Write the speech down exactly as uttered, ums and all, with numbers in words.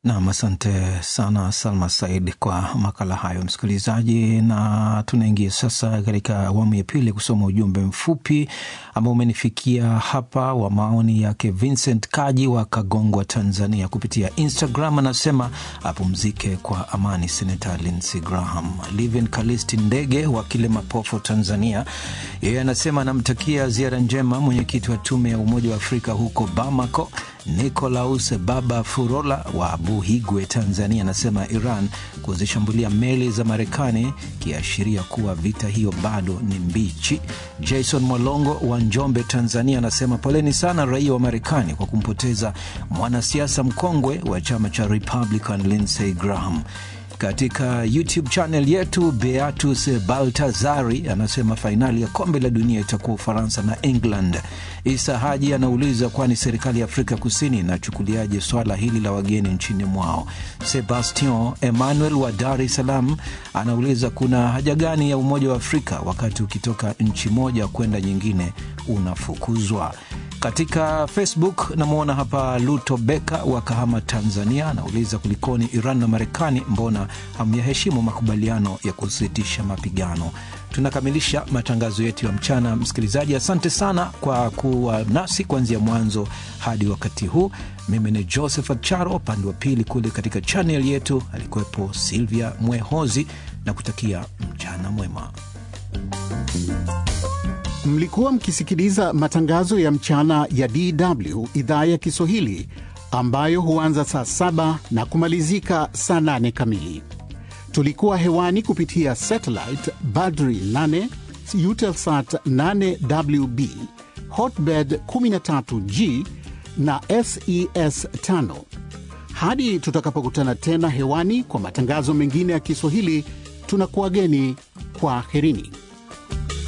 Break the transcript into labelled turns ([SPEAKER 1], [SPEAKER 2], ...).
[SPEAKER 1] Na asante sana Salma Said kwa makala hayo msikilizaji, na tunaingia sasa katika awamu ya pili kusoma ujumbe mfupi ambao umenifikia hapa wa maoni yake Vincent Kaji wa Kagongwa Tanzania kupitia Instagram. Anasema apumzike kwa amani Senator Lindsey Graham. Livin Kalisti Ndege wa Kilemapofu Tanzania, yeye anasema anamtakia ziara njema mwenyekiti wa tume ya Umoja wa Afrika huko Bamako Nicolaus Baba Furola wa Buhigwe Tanzania. Anasema Iran kuzishambulia meli za Marekani kiashiria kuwa vita hiyo bado ni mbichi. Jason Molongo wa Njombe Tanzania anasema poleni sana raia wa Marekani kwa kumpoteza mwanasiasa mkongwe wa chama cha Republican Lindsey Graham. Katika YouTube channel yetu Beatus Baltazari anasema fainali ya kombe la dunia itakuwa Ufaransa na England. Isa Haji anauliza kwani serikali ya Afrika Kusini inachukuliaje swala hili la wageni nchini mwao. Sebastian Emmanuel wa Dar es Salaam anauliza kuna haja gani ya Umoja wa Afrika wakati ukitoka nchi moja kwenda nyingine unafukuzwa. Katika Facebook namuona hapa Luto Beka wa Kahama Tanzania anauliza kulikoni Iran na Marekani mbona hamyaheshimu makubaliano ya kusitisha mapigano. Tunakamilisha matangazo yetu ya mchana msikilizaji. Asante sana kwa kuwa nasi kuanzia mwanzo hadi wakati huu. Mimi ni Joseph Acharo, pande wa pili kule katika channel yetu alikuwepo Silvia Mwehozi, na kutakia mchana mwema.
[SPEAKER 2] Mlikuwa mkisikiliza matangazo ya mchana ya D W idhaa ya Kiswahili ambayo huanza saa saba na kumalizika saa nane kamili. Tulikuwa hewani kupitia satellite Badri nane, Eutelsat nane W B, Hotbird kumi na tatu G na S E S tano. Hadi tutakapokutana tena hewani kwa matangazo mengine ya Kiswahili, tunakuageni kwa herini.